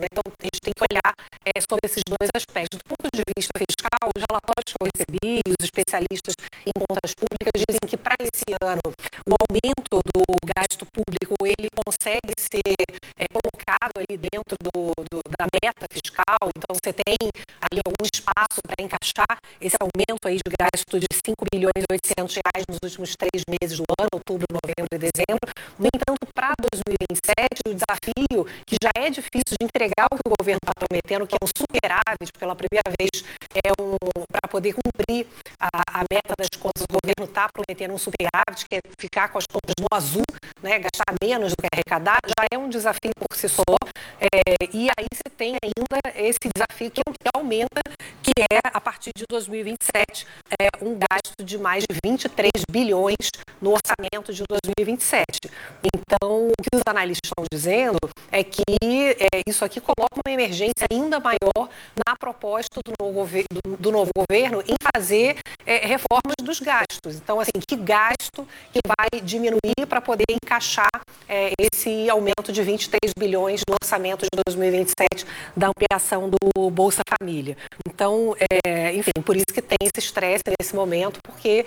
Então, a gente tem que olhar sobre esses dois aspectos. Do ponto de vista fiscal, os relatórios que eu recebi, os especialistas em contas públicas dizem que para esse ano o aumento do gasto público ele consegue ser colocado ali dentro da meta fiscal. Então, você tem ali algum espaço para encaixar esse aumento aí de gasto de 5 bilhões e 800 reais nos últimos 3 meses do ano, outubro, novembro e dezembro. No entanto, para 2027, o desafio, que já é difícil de entregar o que o governo está prometendo, que é um superávit, pela primeira vez, para poder cumprir a meta das contas, o governo está prometendo um superávit, que é ficar com as contas no azul, né, gastar menos do que arrecadar, já é um desafio por si só. E aí você tem ainda esse desafio que aumenta, que é, a partir de 2027, um gasto de mais de 23 bilhões no orçamento de 2027. Então, o que os analistas estão dizendo é que isso aqui coloca uma emergência ainda maior na proposta do novo governo em fazer reformas dos gastos. Então, assim, que gasto que vai diminuir para poder encaixar esse aumento de 23 bilhões no orçamento de 2027 da ampliação do Bolsa Família. Então, enfim, por isso que tem esse estresse nesse momento, porque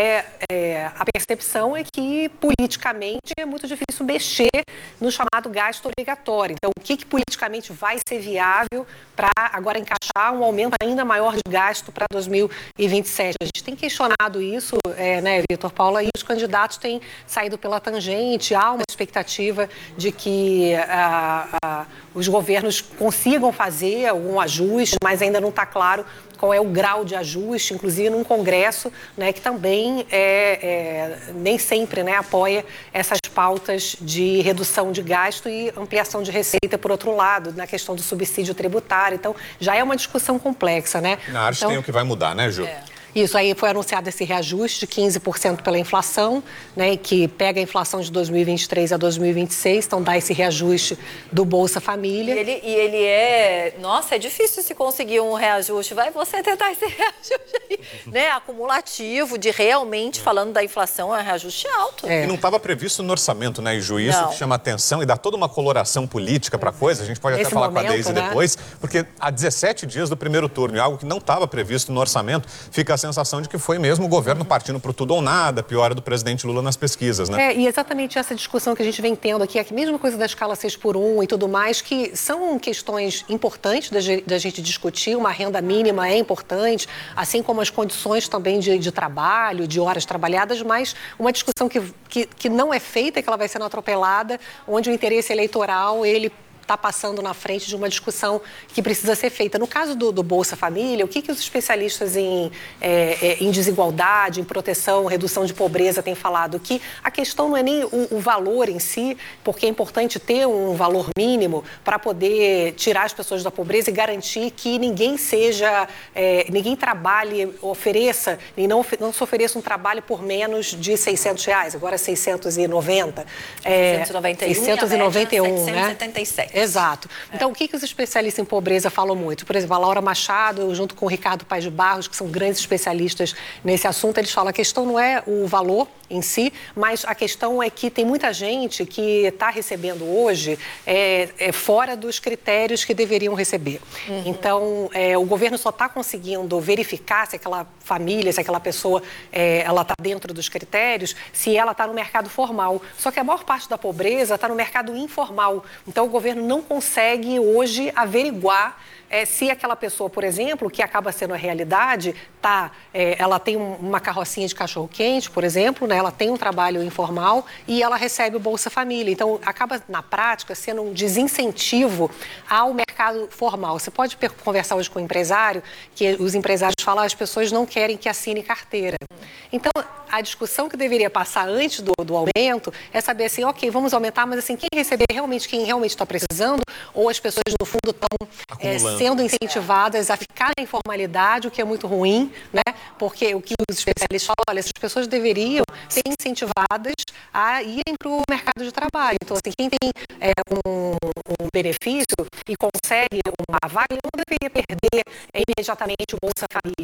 a percepção é que politicamente é muito difícil mexer no chamado gasto obrigatório. Então, o que politicamente vai ser viável para agora encaixar um aumento ainda maior de gasto para 2027? A gente tem questionado isso, né, Vitor, Paula, e os candidatos têm saído pela tangente. Há uma expectativa de que os governos consigam fazer algum ajuste, mas ainda não está claro qual é o grau de ajuste, inclusive num Congresso, né, que também nem sempre, né, apoia essas pautas de redução de gasto e ampliação de receita, por outro lado, na questão do subsídio tributário. Então, já é uma discussão complexa, né? Na arte tem o que vai mudar, né, Ju? Isso, aí foi anunciado esse reajuste de 15% pela inflação, né, que pega a inflação de 2023 a 2026, então dá esse reajuste do Bolsa Família. Nossa, é difícil se conseguir um reajuste. Vai você tentar esse reajuste aí, né, acumulativo, de realmente, falando da inflação, é um reajuste alto. E não estava previsto no orçamento, né, e Ju, isso que chama atenção e dá toda uma coloração política para a coisa. A gente pode até falar com a Deise depois, porque há 17 dias do primeiro turno, e algo que não estava previsto no orçamento, fica a sensação de que foi mesmo o governo partindo para o tudo ou nada, pior do presidente Lula nas pesquisas, né? E exatamente essa discussão que a gente vem tendo aqui, a mesma coisa da escala 6x1 e tudo mais, que são questões importantes da gente discutir. Uma renda mínima é importante, assim como as condições também de trabalho, de horas trabalhadas, mas uma discussão que não é feita, que ela vai sendo atropelada, onde o interesse eleitoral, ele está passando na frente de uma discussão que precisa ser feita. No caso do Bolsa Família, o que os especialistas em desigualdade, em proteção, redução de pobreza têm falado? Que a questão não é nem o valor em si, porque é importante ter um valor mínimo para poder tirar as pessoas da pobreza e garantir que ninguém trabalhe, ofereça, e não se ofereça um trabalho por menos de R$600, agora 690. 691, né? 777. Exato. Então, o que os especialistas em pobreza falam muito? Por exemplo, a Laura Machado, junto com o Ricardo Paes de Barros, que são grandes especialistas nesse assunto, eles falam que a questão não é o valor em si, mas a questão é que tem muita gente que está recebendo hoje fora dos critérios que deveriam receber. Então, o governo só está conseguindo verificar se aquela família, se aquela pessoa ela está dentro dos critérios, se ela está no mercado formal. Só que a maior parte da pobreza está no mercado informal. Então, o governo não consegue hoje averiguar se aquela pessoa, por exemplo, que acaba sendo a realidade, ela tem uma carrocinha de cachorro-quente, por exemplo, né? Ela tem um trabalho informal e ela recebe o Bolsa Família. Então, acaba, na prática, sendo um desincentivo ao mercado formal. Você pode conversar hoje com o empresário, que os empresários falam que as pessoas não querem que assine carteira. Então, a discussão que deveria passar antes do aumento é saber assim, ok, vamos aumentar, mas assim, quem realmente está precisando, ou as pessoas, no fundo, estão sendo incentivadas a ficar na informalidade, o que é muito ruim, né? Porque o que os especialistas falam, olha, essas pessoas deveriam ser incentivadas a irem para o mercado de trabalho. Então, assim, quem tem um benefício e consegue uma vaga, não deveria perder imediatamente o Bolsa Família.